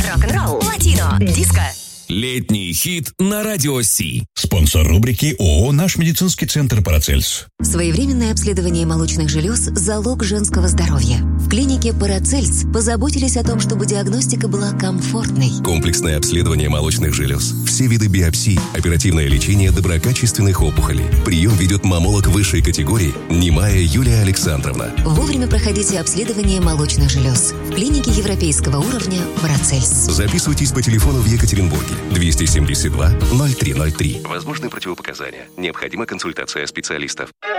рок-н-ролл, латино, диско. Летний хит на Радио Си. Спонсор рубрики ООО «Наш медицинский центр Парацельс». Своевременное обследование молочных желез – залог женского здоровья. В клинике Парацельс позаботились о том, чтобы диагностика была комфортной. Комплексное обследование молочных желез. Все виды биопсий, оперативное лечение доброкачественных опухолей. Прием ведет маммолог высшей категории Немая Юлия Александровна. Вовремя проходите обследование молочных желез. В клинике европейского уровня Парацельс. Записывайтесь по телефону в Екатеринбурге 272 0303. Возможны противопоказания. Необходима консультация специалистов.